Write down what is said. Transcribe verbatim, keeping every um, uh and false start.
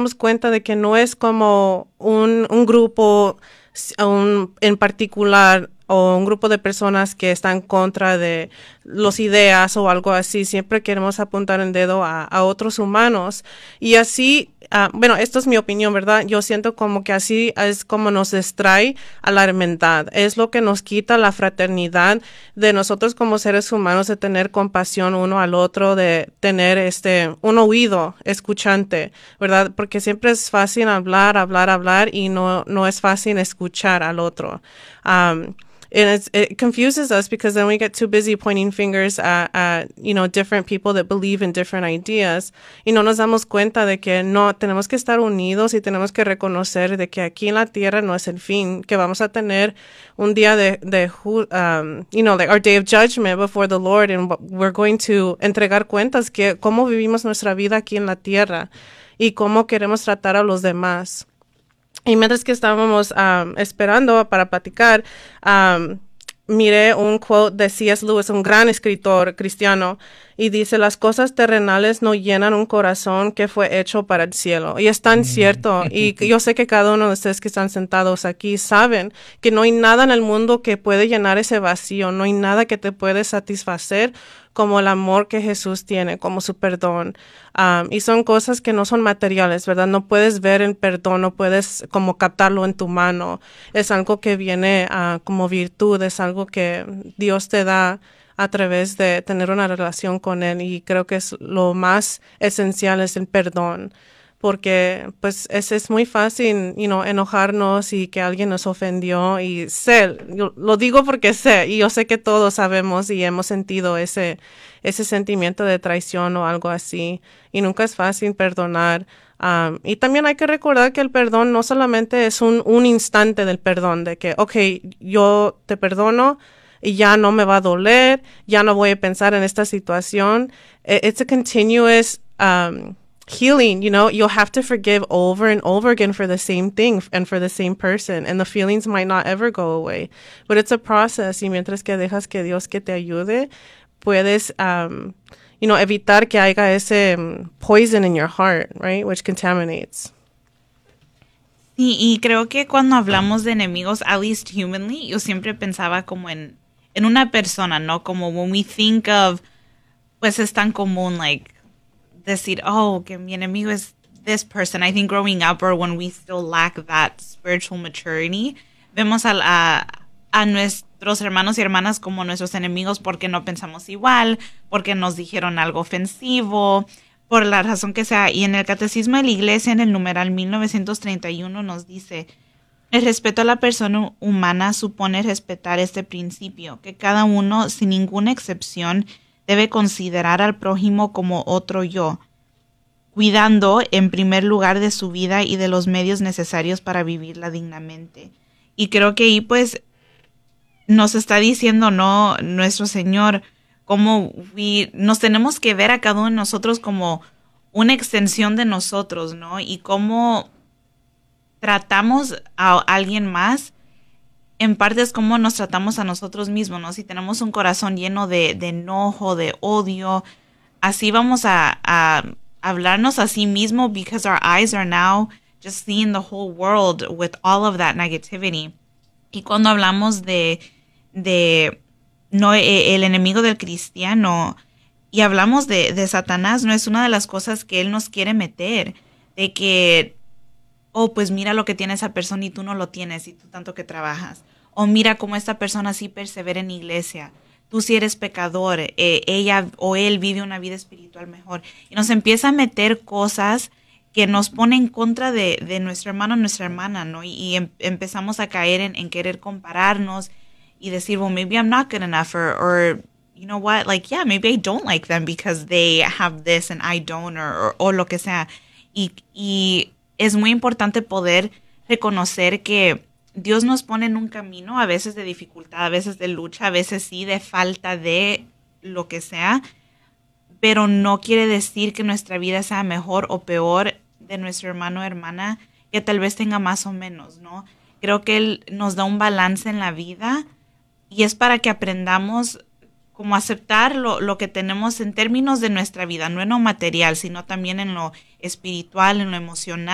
damos cuenta de que no es como un, un grupo un, en particular o un grupo de personas que están contra de las ideas o algo así. Siempre queremos apuntar el dedo a, a otros humanos. Y así, uh, bueno, esto es mi opinión, ¿verdad? Yo siento como que así es como nos distrae a la hermandad. Es lo que nos quita la fraternidad de nosotros como seres humanos, de tener compasión uno al otro, de tener este un oído escuchante, ¿verdad? Porque siempre es fácil hablar, hablar, hablar y no, no es fácil escuchar al otro. Um, And it's, it confuses us because then we get too busy pointing fingers at, at, you know, different people that believe in different ideas. Y no nos damos cuenta de que no, tenemos que estar unidos y tenemos que reconocer de que aquí en la tierra no es el fin, que vamos a tener un día de, de um, you know, like our day of judgment before the Lord, and we're going to entregar cuentas que cómo vivimos nuestra vida aquí en la tierra y cómo queremos tratar a los demás. Y mientras que estábamos um, esperando para platicar, um, miré un quote de C S Lewis, un gran escritor cristiano, y dice, las cosas terrenales no llenan un corazón que fue hecho para el cielo. Y es tan cierto. Y yo sé que cada uno de ustedes que están sentados aquí saben que no hay nada en el mundo que puede llenar ese vacío. No hay nada que te puede satisfacer como el amor que Jesús tiene, como su perdón. Um, y son cosas que no son materiales, ¿verdad? No puedes ver el perdón, no puedes como captarlo en tu mano. Es algo que viene uh, como virtud, es algo que Dios te da a través de tener una relación con Él. Y creo que es lo más esencial, es el perdón. Porque pues es, es muy fácil, you know, enojarnos y que alguien nos ofendió y sé, yo lo digo porque sé, y yo sé que todos sabemos y hemos sentido ese, ese sentimiento de traición o algo así, y nunca es fácil perdonar. Um, y también hay que recordar que el perdón no solamente es un, un instante del perdón, de que, okay, yo te perdono y ya no me va a doler, ya no voy a pensar en esta situación. It's a continuous um, healing, you know, you'll have to forgive over and over again for the same thing and for the same person, and the feelings might not ever go away, but it's a process. Y mientras que dejas que Dios que te ayude, puedes, um, you know, evitar que haya ese um, poison in your heart, right, which contaminates. Sí, y creo que cuando hablamos de enemigos, at least humanly, yo siempre pensaba como en, en una persona, ¿no? Como when we think of, pues es tan común, like, decir, oh, que mi enemigo es this person. I think growing up, or when we still lack that spiritual maturity, vemos a, a, a nuestros hermanos y hermanas como nuestros enemigos porque no pensamos igual, porque nos dijeron algo ofensivo, por la razón que sea. Y en el Catecismo de la Iglesia, en el numeral mil novecientos treinta y uno, nos dice, el respeto a la persona humana supone respetar este principio, que cada uno, sin ninguna excepción, debe considerar al prójimo como otro yo, cuidando en primer lugar de su vida y de los medios necesarios para vivirla dignamente. Y creo que ahí pues nos está diciendo, no, nuestro Señor, cómo we, nos tenemos que ver a cada uno de nosotros como una extensión de nosotros, ¿no? Y cómo tratamos a alguien más, en parte es como nos tratamos a nosotros mismos, ¿no? Si tenemos un corazón lleno de, de enojo, de odio, así vamos a, a hablarnos a sí mismo, because our eyes are now just seeing the whole world with all of that negativity. Y cuando hablamos de, de no, el enemigo del cristiano, y hablamos de, de Satanás, no es una de las cosas que él nos quiere meter, de que, oh, pues mira lo que tiene esa persona y tú no lo tienes y tú tanto que trabajas. O mira cómo esta persona sí persevera en iglesia. Tú sí eres pecador, eh, ella o él vive una vida espiritual mejor. Y nos empieza a meter cosas que nos ponen en contra de, de nuestro hermano o nuestra hermana, ¿no? Y, y em, empezamos a caer en, en querer compararnos y decir, well, maybe I'm not good enough, or, or you know what, like, yeah, maybe I don't like them because they have this and I don't, or, or, o lo que sea. Y, y es muy importante poder reconocer que Dios nos pone en un camino, a veces de dificultad, a veces de lucha, a veces sí de falta de lo que sea, pero no quiere decir que nuestra vida sea mejor o peor de nuestro hermano o hermana, que tal vez tenga más o menos, ¿no? Creo que Él nos da un balance en la vida y es para que aprendamos como aceptar lo, lo que tenemos en términos de nuestra vida, no en lo material, sino también en lo espiritual, en lo emocional.